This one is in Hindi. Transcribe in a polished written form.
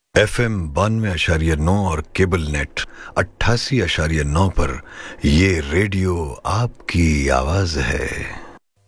FM 92.9 और केबल नेट 88.9 पर ये रेडियो आपकी आवाज है।